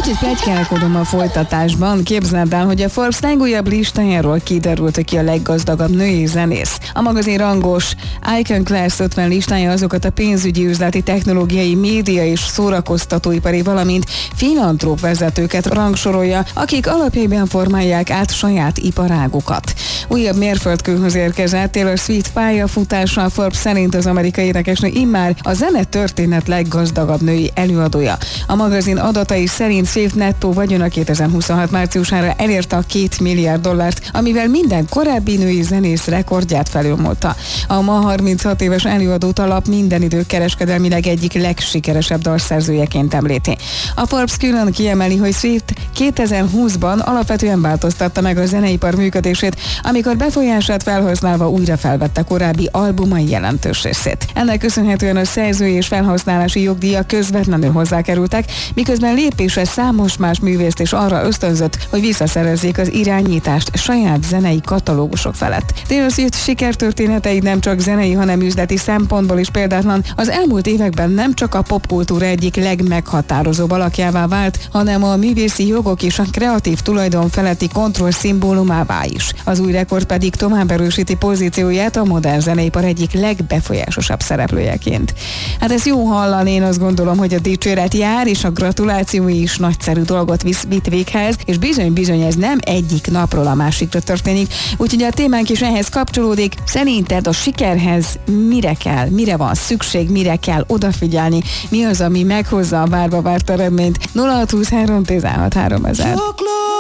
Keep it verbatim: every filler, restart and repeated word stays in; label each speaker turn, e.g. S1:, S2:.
S1: Kicsit pletykálkodom a folytatásban. Képzeld el, hogy a Forbes legújabb listájáról kiderült, ki a leggazdagabb női zenész. A magazin rangos Icon Class ötven listája azokat a pénzügyi, üzleti, technológiai, média és szórakoztatóipari, valamint filantróp vezetőket rangsorolja, akik alapjában formálják át saját iparágukat. Újabb mérföldkőhöz érkezett. Taylor Swift pályafutása a Forbes szerint az amerikai énekesnő immár a zenetörténet leggazdagabb női előadója. A magazin adatai szerint Swift nettó vagyona kétezer-huszonhat márciusára elérte a két milliárd dollárt, amivel minden korábbi női zenész rekordját felülmúlta. A ma harminchat éves előadót a lap minden idők kereskedelmileg egyik legsikeresebb dalszerzőjeként említi. A Forbes külön kiemeli, hogy Swift kétezer-húszban alapvetően változtatta meg a zeneipar működését, amikor befolyását felhasználva újra felvette korábbi albumai jelentős részét. Ennek köszönhetően a szerzői és felhasználási jogdíjak közvetlenül hozzákerültek, miközben lépése számos más művészt is arra ösztönzött, hogy visszaszerezzék az irányítást saját zenei katalógusok felett. Taylor Swift sikertörténetei nem csak zenei, hanem üzleti szempontból is példátlan. Az elmúlt években nem csak a popkultúra egyik legmeghatározóbb alakjává vált, hanem a művészi jogok és a kreatív tulajdon feletti kontroll szimbólumává is. Az új rekord pedig tovább erősíti pozícióját a modern zeneipar egyik legbefolyásosabb szereplőjeként. Hát ez jó hallani, én azt gondolom, hogy a dicséret jár, és a gratuláció is nagyszerű dolgot visz vitt véghez, és bizony-bizony ez nem egyik napról a másikra történik, úgyhogy a témánk is ehhez kapcsolódik. Szerinted a sikerhez mire kell, mire van szükség, mire kell odafigyelni, mi az, ami meghozza a várva várt eredményt? nulla hat húsz három tizenhat háromezer.